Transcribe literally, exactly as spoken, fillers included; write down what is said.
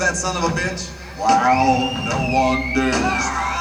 that son of a bitch? Wow, no wonder.